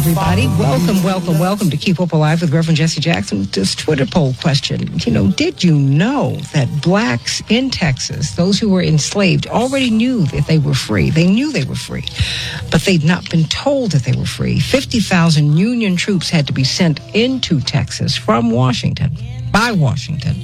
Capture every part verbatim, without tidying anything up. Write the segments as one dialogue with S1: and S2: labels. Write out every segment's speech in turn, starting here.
S1: everybody. Welcome, welcome, welcome to Keep Hope Alive with Reverend Jesse Jackson. This Twitter poll question. You know, did you know that blacks in Texas, those who were enslaved, already knew that they were free? They knew they were free, but they'd not been told that they were free. fifty thousand Union troops had to be sent into Texas from Washington, by Washington,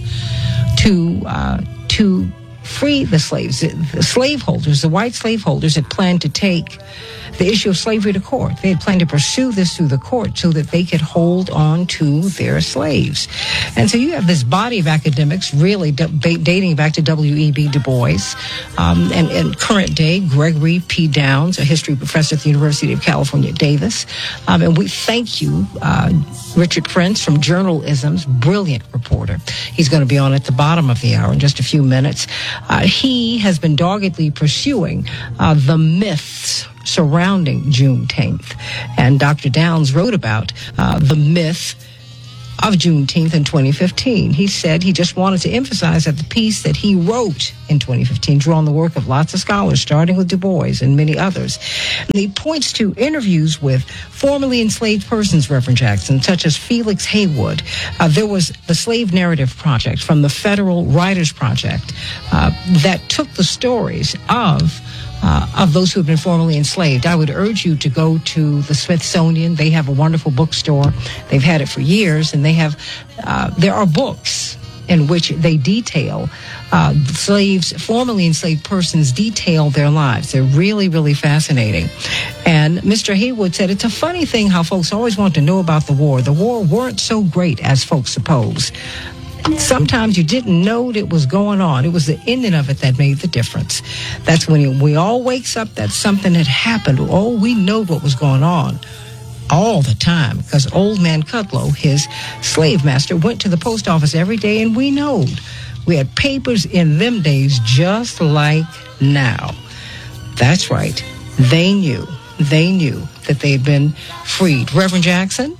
S1: to uh, to free the slaves. The slaveholders, the white slaveholders, had planned to take the issue of slavery to court. They had planned to pursue this through the court so that they could hold on to their slaves. And so you have this body of academics really d- dating back to W E B Du Bois, um, and, and current day Gregory P. Downs, a history professor at the University of California, Davis. Um, and we thank you, uh, Richard Prince from Journalism's brilliant reporter. He's going to be on at the bottom of the hour in just a few minutes. Uh, he has been doggedly pursuing uh, the myths surrounding Juneteenth. And Doctor Downs wrote about uh, the myth of Juneteenth in twenty fifteen. He said he just wanted to emphasize that the piece that he wrote in twenty fifteen drew on the work of lots of scholars, starting with Du Bois and many others. And he points to interviews with formerly enslaved persons, Reverend Jackson, such as Felix Haywood. Uh, there was the Slave Narrative Project from the Federal Writers Project uh, that took the stories of Uh, of those who have been formerly enslaved. I would urge you to go to the Smithsonian. They have a wonderful bookstore. They've had it for years, and they have, uh, there are books in which they detail, uh, slaves, formerly enslaved persons detail their lives. They're really, really fascinating. And Mister Haywood said, it's a funny thing how folks always want to know about the war. The war weren't so great as folks suppose. Sometimes you didn't know what it was going on. It was the ending of it that made the difference. That's when it, we all wakes up that something had happened. Oh, we know what was going on all the time, because old man Cudlow, his slave master, went to the post office every day, and we know we had papers in them days just like now. That's right. They knew. They knew that they had been freed. Reverend Jackson?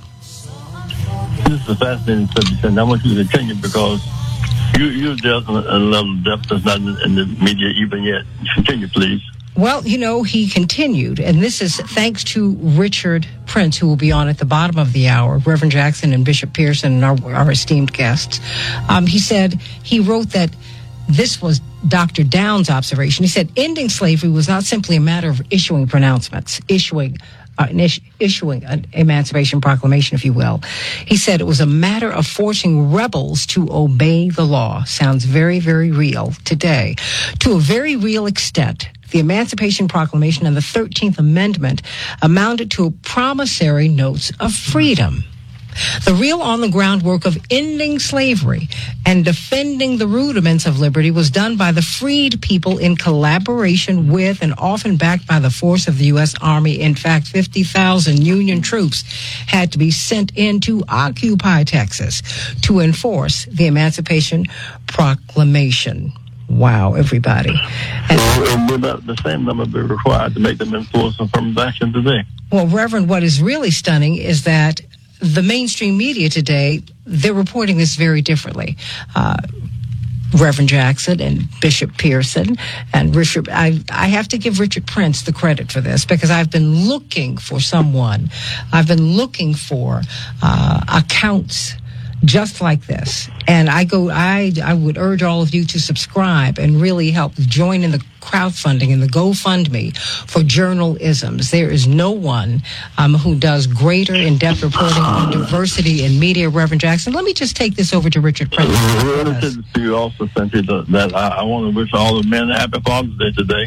S2: This is a fascinating subject, and I want you to continue because you, you're dealt in a level of depth that's not in, in the media even yet. Continue, please.
S1: Well, you know, he continued, and this is thanks to Richard Prince, who will be on at the bottom of the hour, Reverend Jackson and Bishop Pearson, and our, our esteemed guests. Um, he said he wrote that this was Doctor Downs' observation. He said ending slavery was not simply a matter of issuing pronouncements, issuing Uh, issuing an Emancipation Proclamation, if you will. He said it was a matter of forcing rebels to obey the law. Sounds very, very real today. To a very real extent, the Emancipation Proclamation and the thirteenth Amendment amounted to promissory notes of freedom. The real on-the-ground work of ending slavery and defending the rudiments of liberty was done by the freed people in collaboration with and often backed by the force of the U S Army. In fact, fifty thousand Union troops had to be sent in to occupy Texas to enforce the Emancipation Proclamation. Wow, everybody. And,
S2: and will about the same number be required to make them enforce affirmative action today?
S1: Well, Reverend, what is really stunning is that the mainstream media today, they're reporting this very differently. Uh, Reverend Jackson and Bishop Pearson and Richard, I, I have to give Richard Prince the credit for this, because I've been looking for someone. I've been looking for uh, accounts just like this. And I go, I, I would urge all of you to subscribe and really help join in the crowdfunding and the GoFundMe for journalisms. There is no one um, who does greater in-depth reporting on diversity in media, Reverend Jackson. Let me just take this over to Richard Prince.
S2: Relative to you also, Cynthia, that I, I want to wish all the men a happy Father's Day today.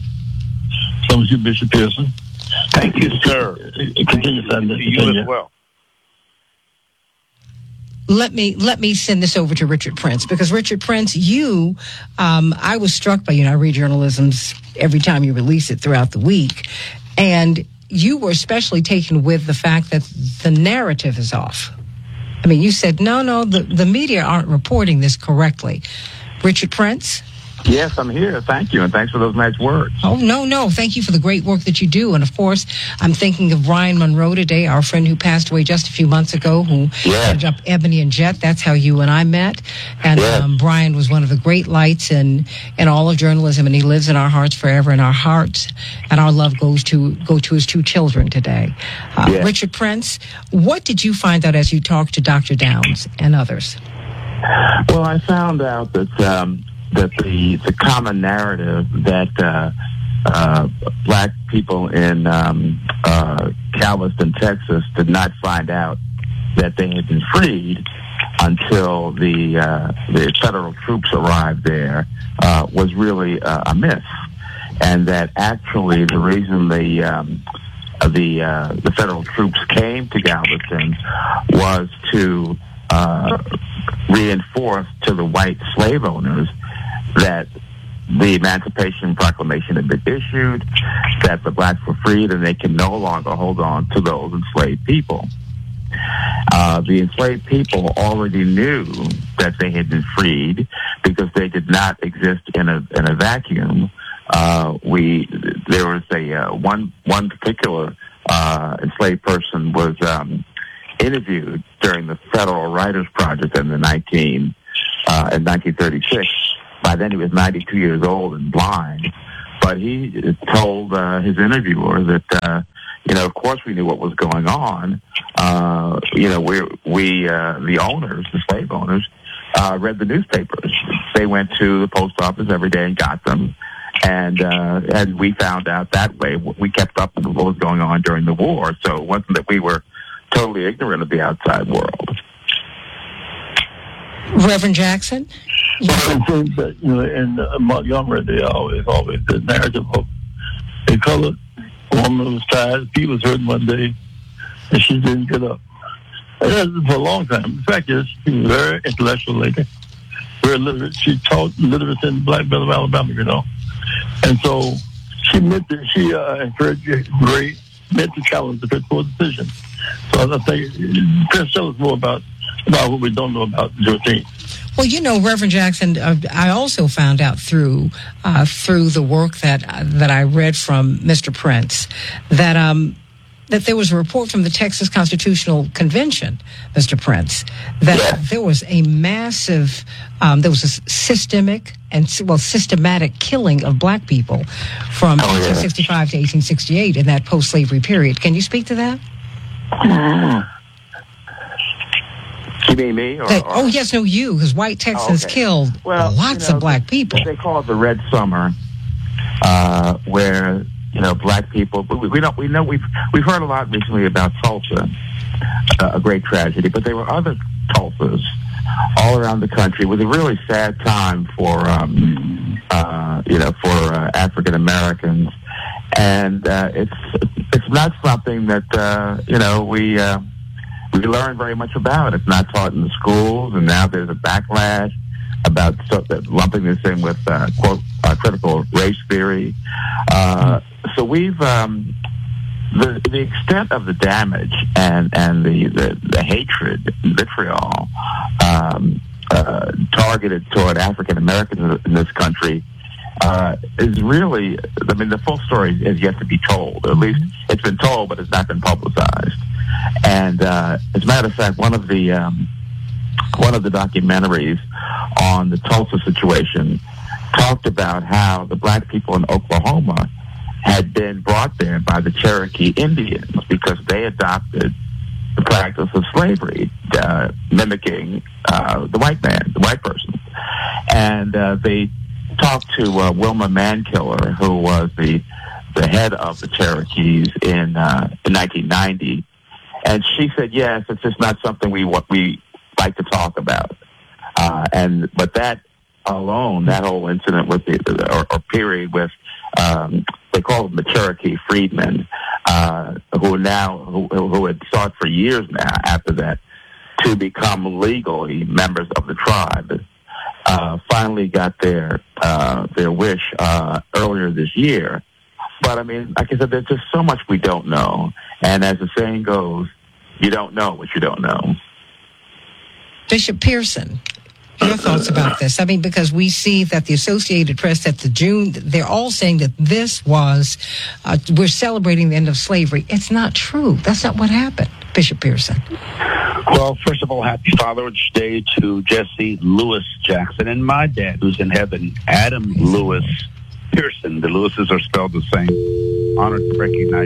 S2: So is you, Bishop Pearson.
S3: Thank you, sir.
S2: Continue, Sunday.
S3: You as well.
S1: Let me let me send this over to Richard Prince, because Richard Prince, you, um, I was struck by, you know, I read journalisms every time you release it throughout the week, and you were especially taken with the fact that the narrative is off. I mean, you said, no, no, the, the media aren't reporting this correctly. Richard Prince?
S4: Yes, I'm here. Thank you, and thanks for those nice words.
S1: Oh, no, no. Thank you for the great work that you do. And, of course, I'm thinking of Brian Monroe today, our friend who passed away just a few months ago, who
S4: yes.
S1: headed up Ebony and Jet. That's how you and I met. And
S4: yes.
S1: um, Brian was one of the great lights in, in all of journalism, and he lives in our hearts forever, and our hearts and our love goes to go to his two children today. Uh,
S4: yes.
S1: Richard Prince, what did you find out as you talked to Doctor Downs and others?
S4: Well, I found out that... Um, that the the common narrative that uh, uh, black people in um, uh, Galveston, Texas, did not find out that they had been freed until the uh, the federal troops arrived there uh, was really uh, a myth, and that actually the reason the um, the uh, the federal troops came to Galveston was to uh, reinforce to the white slave owners that the Emancipation Proclamation had been issued, that the blacks were freed, and they can no longer hold on to those enslaved people. Uh, the enslaved people already knew that they had been freed because they did not exist in a in a vacuum. Uh, we there was a uh, one one particular uh, enslaved person was um, interviewed during the Federal Writers Project in the nineteen uh, in nineteen thirty-six. By then he was ninety-two years old and blind, but he told uh, his interviewer that, uh, you know, of course we knew what was going on. Uh, you know, we, we uh, the owners, the slave owners, uh, read the newspapers. They went to the post office every day and got them. And, uh, and we found out that way. We kept up with what was going on during the war, so it wasn't that we were totally ignorant of the outside world.
S1: Reverend Jackson?
S3: Well, it seems that, you know, in uh, Montgomery, they always, always the narrative of a colored woman who was tired, feet was hurting one day, and she didn't get up. And that's for a long time. The fact is, she was a very intellectual lady, very literate. She taught literacy in the Black Belt of Alabama, you know. And so she meant that she uh, encouraged great mental challenge to fit for a decision. So I think, Chris, tell us more about, about what we don't know about Juneteenth.
S1: Well, you know, Reverend Jackson, uh, I also found out through uh, through the work that uh, that I read from Mister Prince that um, that there was a report from the Texas Constitutional Convention, Mister Prince, that
S4: yeah.
S1: there was a massive, um, there was a systemic and well systematic killing of black people from
S4: oh,
S1: eighteen sixty-five yeah. to eighteen sixty-eight in that post-slavery period. Can you speak to that?
S4: Mm. You mean me? Or,
S1: that,
S4: or?
S1: Oh, yes, no, you, because white Texans
S4: oh, okay.
S1: killed
S4: well,
S1: lots
S4: you know,
S1: of black people.
S4: They call it the Red Summer, uh, where, you know, black people, we, we don't, we know, we've, we've heard a lot recently about Tulsa, uh, a great tragedy, but there were other Tulsas all around the country. It was a really sad time for, um, uh, you know, for uh, African Americans. And uh, it's it's not something that, uh, you know, we... Uh, We learn very much about. It's not taught in the schools, and now there's a backlash about so, lumping this in with uh, quote uh, critical race theory. Uh, so we've um, the the extent of the damage and and the the, the hatred, vitriol um, uh, targeted toward African Americans in this country uh, is really. I mean, the full story is yet to be told. Or at least it's been told, but it's not been publicized. And uh, as a matter of fact, one of the um, one of the documentaries on the Tulsa situation talked about how the black people in Oklahoma had been brought there by the Cherokee Indians because they adopted the practice of slavery, uh, mimicking uh, the white man, the white person. And uh, they talked to uh, Wilma Mankiller, who was the the head of the Cherokees in uh, in nineteen ninety. And she said, yes, it's just not something we what we like to talk about. Uh, and but that alone, that whole incident with the, or, or period with, um, they call them the Cherokee freedmen, uh, who now, who, who had sought for years now after that to become legally members of the tribe, uh, finally got their, uh, their wish, uh, earlier this year. But I mean, like I said, there's just so much we don't know. And as the saying goes, you don't know what you don't know.
S1: Bishop Pearson, Your thoughts about this? I mean, because we see that the Associated Press, that the June, they're all saying that this was, uh, we're celebrating the end of slavery. It's not true. That's not what happened, Bishop Pearson.
S5: Well, first of all, happy Father's Day to Jesse Lewis Jackson and my dad, who's in heaven, Adam Lewis Pearson. The Lewises are spelled the same. Honored to recognize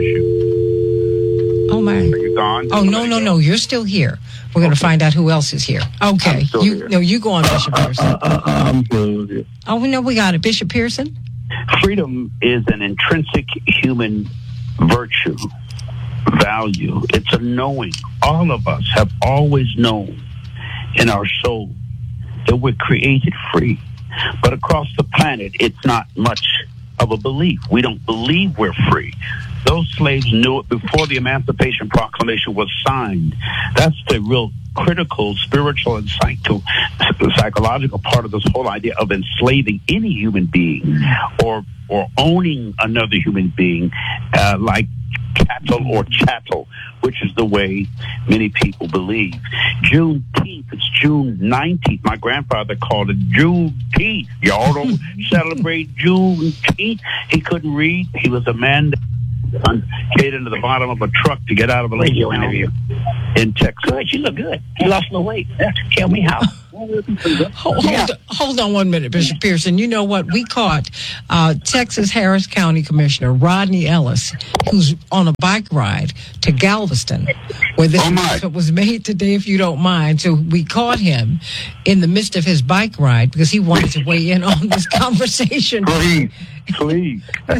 S5: you.
S1: Oh, my.
S5: Are you gone?
S1: Oh, no, no, no. You're still here. We're going to find out who else is here. Okay.
S5: I'm still
S1: You,
S5: here.
S1: no, you go on, Bishop Pearson.
S3: Uh, uh, I'm still with you.
S1: Oh, we know we got it. Bishop Pearson?
S5: Freedom is an intrinsic human virtue, value. It's a knowing. All of us have always known in our soul that we're created free. But across the planet, it's not much of a belief. We don't believe we're free. Those slaves knew it before the Emancipation Proclamation was signed. That's the real critical spiritual and psycho- psychological part of this whole idea of enslaving any human being or or owning another human being uh, like cattle or chattel, which is the way many people believe. Juneteenth, it's June nineteenth. My grandfather called it Juneteenth. Y'all don't celebrate Juneteenth. He couldn't read. He was a man that hid into the bottom of a truck to get out of a radio interview in Texas.
S6: Good, you look good. You lost no weight. Tell me how.
S1: Hold, hold, hold on one minute, Bishop Pearson. You know what? We caught uh, Texas Harris County Commissioner Rodney Ellis, who's on a bike ride to Galveston, where this
S5: Oh, my.
S1: announcement was made today, if you don't mind. So we caught him in the midst of his bike ride because he wanted to weigh in on this conversation.
S5: Please, please.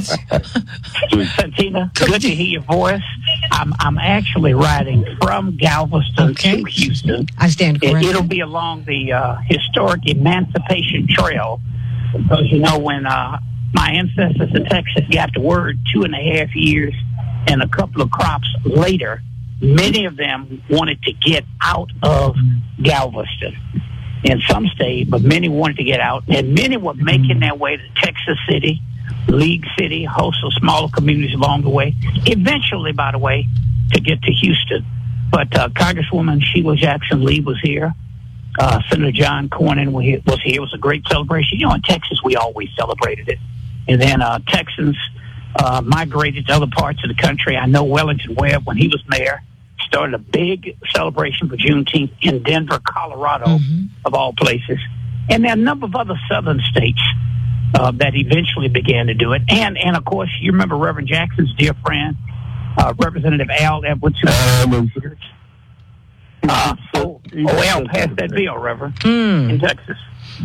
S6: Santina, good to hear your voice. I'm I'm actually riding from Galveston
S1: Okay.
S6: to Houston.
S1: I stand
S6: It,
S1: corrected.
S6: it'll be along the uh, historic Emancipation Trail because, you know, when uh, my ancestors in Texas got to word two and a half years and a couple of crops later, many of them wanted to get out of Galveston. And some stayed, but many wanted to get out. And many were making their way to Texas City, League City, a host of smaller communities along the way. Eventually, by the way, to get to Houston. But uh, Congresswoman Sheila Jackson Lee was here. Uh, Senator John Cornyn was here. was here. It was a great celebration. You know, in Texas, we always celebrated it. And then uh, Texans uh, migrated to other parts of the country. I know Wellington Webb, when he was mayor, started a big celebration for Juneteenth in Denver, Colorado,
S1: Mhm.
S6: of all places. And there are a number of other southern states uh, that eventually began to do it. And, and of course, you remember Reverend Jackson's dear friend, uh, Representative Al Edwards, who
S3: Um,
S6: uh, oh, oh, Al passed that bill, Reverend,
S1: Mm.
S6: in Texas.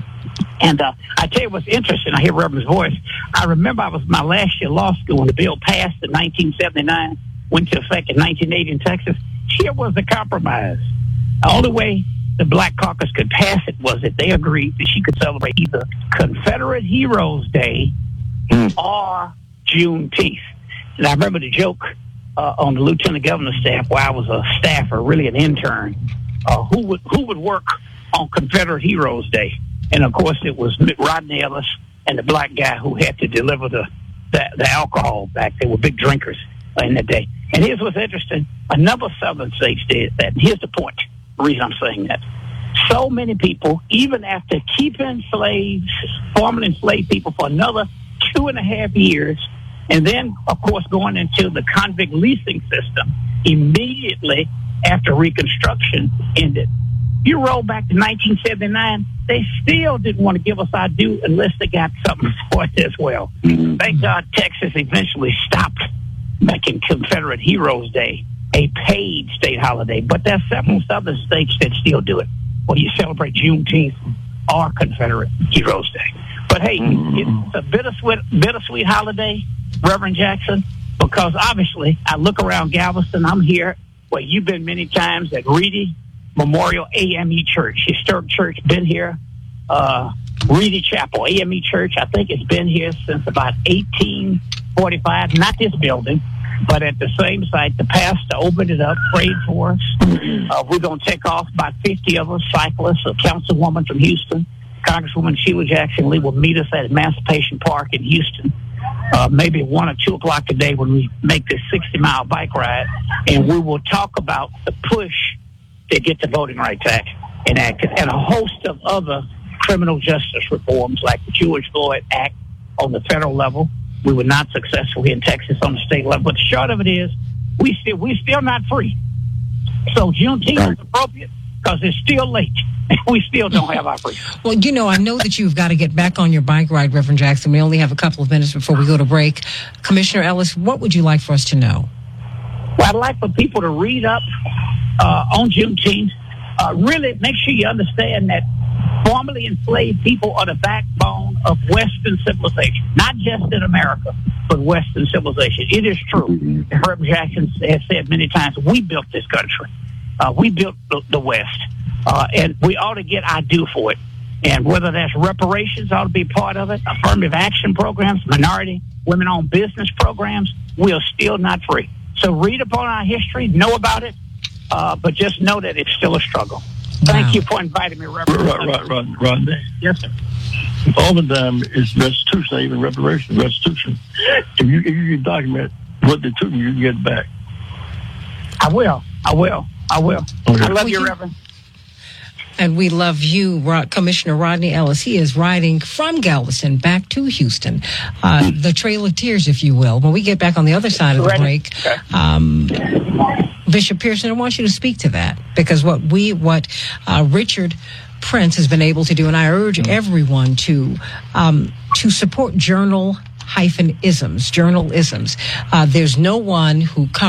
S6: And uh, I tell you what's interesting, I hear Reverend's voice. I remember I was my last year law school when the bill passed in nineteen seventy-nine, went to effect in nineteen eighty in Texas. Here was the compromise. The only way the Black Caucus could pass it was if they agreed that she could celebrate either Confederate Heroes Day
S5: Mm.
S6: or Juneteenth. And I remember the joke uh, on the lieutenant governor's staff while I was a staffer, really an intern, uh, who would who would work on Confederate Heroes Day. And, of course, it was Rodney Ellis and the black guy who had to deliver the, the, the alcohol back. They were big drinkers in that day. And here's what's interesting. A number of southern states did that. And here's the point, the reason I'm saying that. So many people, even after keeping slaves, formerly enslaved people for another two and a half years, and then, of course, going into the convict leasing system immediately after Reconstruction ended. You roll back to nineteen seventy-nine, they still didn't want to give us our due unless they got something for it as well.
S5: Mm-hmm.
S6: Thank God Texas eventually stopped making Confederate Heroes Day a paid state holiday, but there are several southern states that still do it, where you celebrate Juneteenth or Confederate Heroes Day. But hey, it's a bittersweet, bittersweet holiday, Reverend Jackson, because obviously I look around Galveston. I'm here where you've been many times at Reedy Memorial A M E Church, historic church, been here. Uh, Reedy Chapel, A M E Church, I think it's been here since about eighteen forty-five. Not this building, but at the same site. The pastor opened it up, prayed for us. Uh, we're going to take off about fifty of us, cyclists, a councilwoman from Houston. Congresswoman Sheila Jackson Lee will meet us at Emancipation Park in Houston, uh, maybe one or two o'clock today when we make this sixty-mile bike ride, and we will talk about the push to get the Voting Rights Act enacted and a host of other criminal justice reforms like the George Floyd Act on the federal level. We were not successful here in Texas on the state level. But the short of it is, we still we still not free. So Juneteenth right. is appropriate because it's still late. We still don't have our freedom.
S1: Well, you know, I know that you've got to get back on your bike ride, Reverend Jackson. We only have a couple of minutes before we go to break. Commissioner Ellis, what would you like for us to know?
S6: Well, I'd like for people to read up uh, on Juneteenth. Uh, really make sure you understand that formerly enslaved people are the backbone of Western civilization, not just in America, but Western civilization. It is true. Herb Jackson has said many times, we built this country. Uh, we built the, the West. Uh, and we ought to get our due for it. And whether that's reparations ought to be part of it, affirmative action programs, minority, women-owned business programs, we are still not free. So read upon our history, know about it, uh, but just know that it's still a struggle. Wow. Thank you for inviting me, Reverend.
S3: Right, right, right, Rodney.
S6: Yes, sir.
S3: Oftentimes it's restitution, not even reparation, restitution. If you, if you can document what they took, you can get it back.
S6: I will. I will. I will.
S3: Okay.
S6: I love you, Reverend.
S1: And we love you, Rod, Commissioner Rodney Ellis. He is riding from Galveston back to Houston, uh, the Trail of Tears, if you will. When we get back on the other side of the break, um, Bishop Pearson, I want you to speak to that, because what we, what uh, Richard Prince has been able to do, and I urge everyone to um, to support journal hyphen isms, journal isms. Uh, there's no one who covers